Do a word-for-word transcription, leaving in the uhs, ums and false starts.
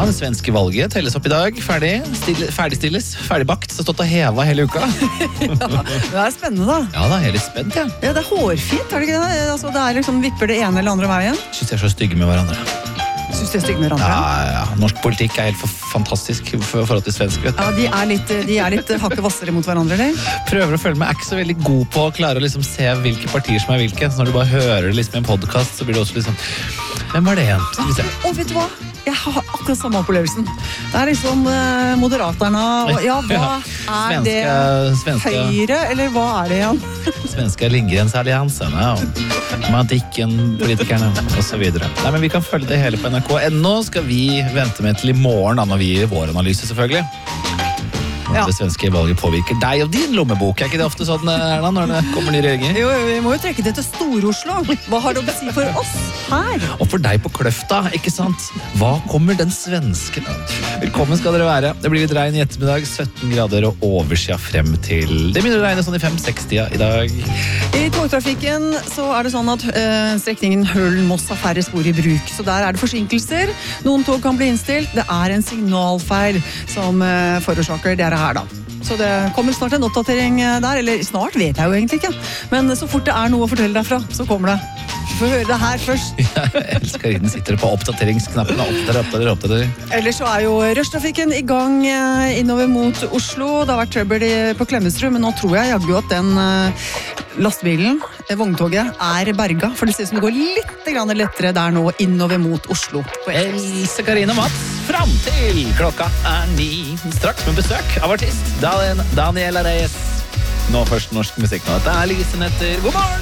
Ja, det svenske valget telles opp i dag. Ferdig, stille, ferdigstilles, ferdigbakt. Så stått og heva hele uka. Ja, det er spennende da. Ja, da er jeg litt spent, ja. Ja, det er hårfint, er det ikke det? Altså, det er liksom vipper det ene eller andre veien. Synes jeg er så stygge med hverandre. Synes det er stygg med hverandre? Ja, ja, norsk politikk er helt for fantastisk for forhold til svensk, vet du. Ja, de er litt, de er litt hakket vassere mot hverandre, eller? Prøver å følge med, er ikke så veldig god på å klare å liksom se hvilke partier som er hvilke. Så når du bare hører det liksom i en podcast, så blir det også liksom, hvem var det igjen? Skal vi se. Og vet du hva? Jeg har akkurat samme opplevelsen. Det er liksom uh, Moderaterna, og ja, hva er Svenske, det? svenske, Høyre, eller hva er det igjen? Svenska Lindgrensalliansen, og Madikken, politikerne, og så videre. Nei, men vi kan følge det hele på N R K. Ennå skal vi vente med til i morgen, da, når vi gir vår analyse, selvfølgelig. Ja. Det svenske valget påvirker deg og din lommebok. Er ikke det ofte sånn, Erna, når det kommer nye regjeringer? Jo, vi må jo trekke det til Stor-Oslo. Hva har det å si for oss her? Og for deg på Kløfta, ikke sant? Hva kommer den svenske da? Velkommen skal dere være. Det blir litt regn i ettermiddag, sytten grader og overskya frem til. Det begynner å regne sånn i fem-seks-tida i dag. I togtrafikken så er det sånn at øh, strekningen Hølen-Moss har færre spor i bruk. Så der er det forsinkelser. Noen tog kan bli innstilt. Det er en signalfeil som øh, forårsaker det her da. Så det kommer snart en oppdatering der, eller snart vet jeg jo egentlig ikke. Men så fort det er noe å fortelle derfra, så kommer det. Du får høre det her først. Ja, jeg elsker den sitter på oppdateringsknappen og oppdaterer, oppdaterer, oppdaterer. Ellers så er jo rushtrafikken i gang innover mot Oslo. Det har vært trøbbel på Klemetsrud, men nå tror jeg jaggu at den lastbilen, vogntoget, er berga. For det ser ut som det går litt grann lettere der nå innover mot Oslo. Else, Karine og Mats, fram til klokka er ni. Straks med besøk av artist Daniela Reyes. Nå først norsk musikk nå. Dette er Lise Netter. God morgen!